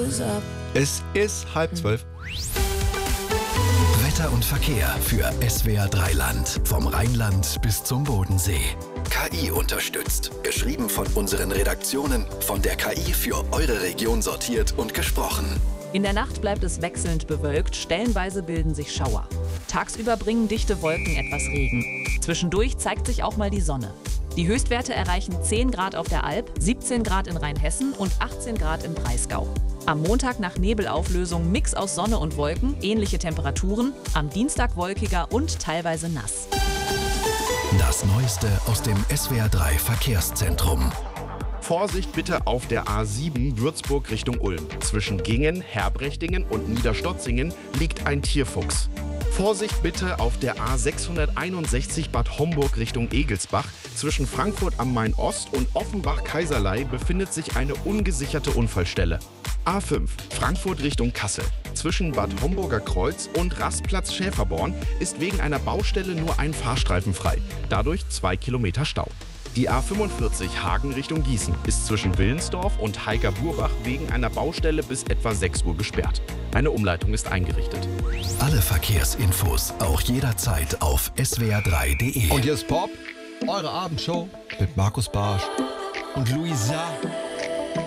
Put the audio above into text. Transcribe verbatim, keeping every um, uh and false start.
was up. Es ist halb zwölf. Wetter und Verkehr für S W R drei Land. Vom Rheinland bis zum Bodensee. K I unterstützt. Geschrieben von unseren Redaktionen. Von der K I für eure Region sortiert und gesprochen. In der Nacht bleibt es wechselnd bewölkt, stellenweise bilden sich Schauer. Tagsüber bringen dichte Wolken etwas Regen. Zwischendurch zeigt sich auch mal die Sonne. Die Höchstwerte erreichen zehn Grad auf der Alp, siebzehn Grad in Rheinhessen und achtzehn Grad im Breisgau. Am Montag nach Nebelauflösung Mix aus Sonne und Wolken, ähnliche Temperaturen. Am Dienstag wolkiger und teilweise nass. Das Neueste aus dem S W R drei Verkehrszentrum. Vorsicht bitte auf der A sieben Würzburg Richtung Ulm. Zwischen Gingen, Herbrechtingen und Niederstotzingen liegt ein Tierfuchs. Vorsicht bitte auf der A sechshunderteinundsechzig Bad Homburg Richtung Egelsbach. Zwischen Frankfurt am Main Ost und Offenbach-Kaiserlei befindet sich eine ungesicherte Unfallstelle. A fünf Frankfurt Richtung Kassel. Zwischen Bad Homburger Kreuz und Rastplatz Schäferborn ist wegen einer Baustelle nur ein Fahrstreifen frei. Dadurch zwei Kilometer Stau. Die A fünfundvierzig Hagen Richtung Gießen ist zwischen Willensdorf und Heiger-Burbach wegen einer Baustelle bis etwa sechs Uhr gesperrt. Eine Umleitung ist eingerichtet. Alle Verkehrsinfos auch jederzeit auf S W R drei Punkt de. Und hier ist Pop, eure Abendshow mit Markus Barsch und Luisa.